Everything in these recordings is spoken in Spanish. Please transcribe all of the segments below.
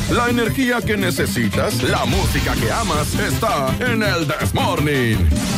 La energía que necesitas, la música que amas, está en el This Morning.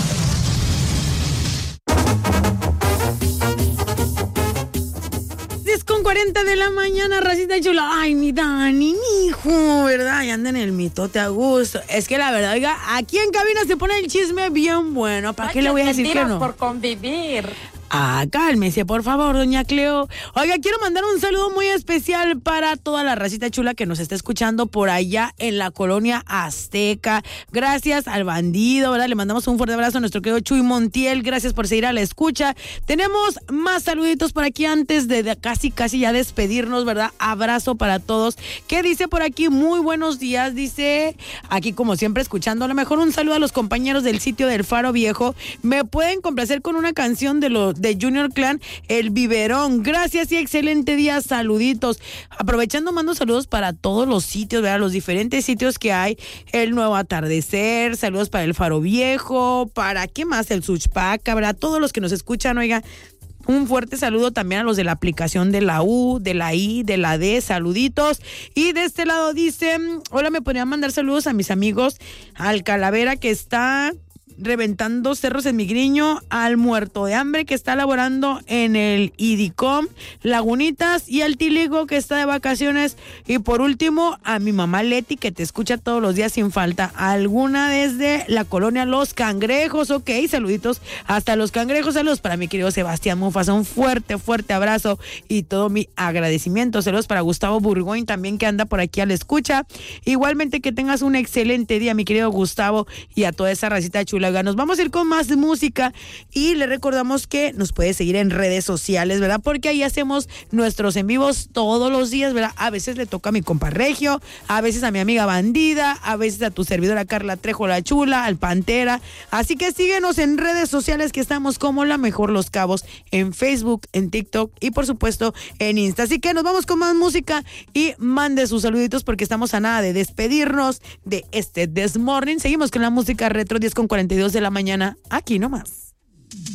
10:40 de la mañana, racita chula. Ay, mi Dani, mi hijo, ¿verdad? Y anda en el mitote a gusto. Es que la verdad, oiga, aquí en cabina se pone el chisme bien bueno. ¿Para qué le voy a decir que no? Por convivir. Ah, cálmese, por favor, doña Cleo. Oiga, quiero mandar un saludo muy especial para toda la racita chula que nos está escuchando por allá en la colonia Azteca. Gracias al bandido, ¿verdad? Le mandamos un fuerte abrazo a nuestro querido Chuy Montiel. Gracias por seguir a la escucha. Tenemos más saluditos por aquí antes de casi ya despedirnos, ¿verdad? Abrazo para todos. ¿Qué dice por aquí? Muy buenos días, dice aquí como siempre escuchando. A lo mejor un saludo a los compañeros del sitio del Faro Viejo. Me pueden complacer con una canción de Junior Clan, El Biberón. Gracias y excelente día, saluditos. Aprovechando, mando saludos para todos los sitios, ¿verdad? Los diferentes sitios que hay. El Nuevo Atardecer, saludos para el Faro Viejo, para, ¿qué más? El Suchpaca, ¿verdad? Todos los que nos escuchan, oiga. Un fuerte saludo también a los de la aplicación de la U, de la I, de la D, saluditos. Y de este lado dice, hola, me podrían mandar saludos a mis amigos, al Calavera que está reventando cerros en Migriño, al Muerto de Hambre que está laborando en el IDICOM, Lagunitas, y al Tiligo que está de vacaciones. Y por último, a mi mamá Leti que te escucha todos los días sin falta. Alguna desde la colonia Los Cangrejos, ok, saluditos hasta Los Cangrejos. Saludos para mi querido Sebastián Mufasa, un fuerte abrazo y todo mi agradecimiento. Saludos para Gustavo Burgoyne también que anda por aquí a la escucha. Igualmente que tengas un excelente día, mi querido Gustavo, y a toda esa racita chula. Nos vamos a ir con más música y le recordamos que nos puede seguir en redes sociales, ¿verdad? Porque ahí hacemos nuestros en vivos todos los días, ¿verdad? A veces le toca a mi compa Regio, a veces a mi amiga Bandida, a veces a tu servidora Carla Trejo la Chula, al Pantera. Así que síguenos en redes sociales que estamos como La Mejor Los Cabos, en Facebook, en TikTok y por supuesto en Insta. Así que nos vamos con más música y mande sus saluditos porque estamos a nada de despedirnos de este This Morning. Seguimos con la música retro 10:42 de la mañana, aquí nomás.